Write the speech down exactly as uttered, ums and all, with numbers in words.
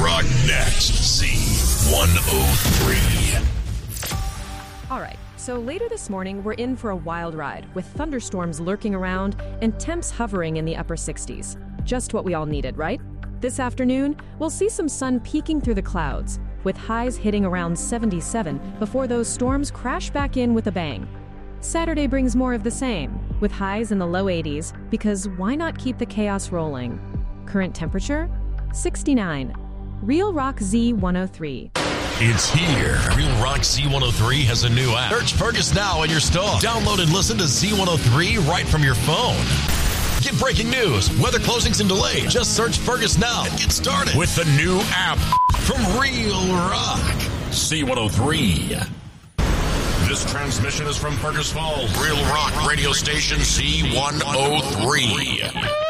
Rock next. Z one oh three. All right, so later this morning, we're in for a wild ride with thunderstorms lurking around and temps hovering in the upper sixties. Just what we all needed, right? This afternoon, we'll see some sun peeking through the clouds, with highs hitting around seventy-seven before those storms crash back in with a bang. Saturday brings more of the same, with highs in the low eighties, because why not keep the chaos rolling? Current temperature? sixty-nine. Real Rock Z one oh three. It's here. Real Rock Z one oh three has a new app. Search Fergus now in your store. Download and listen to Z one oh three right from your phone. Get breaking news, weather closings and delays. Just search Fergus now and get started with the new app from Real Rock Z one oh three. This transmission is from Fergus Falls. Real Rock radio station Z one oh three.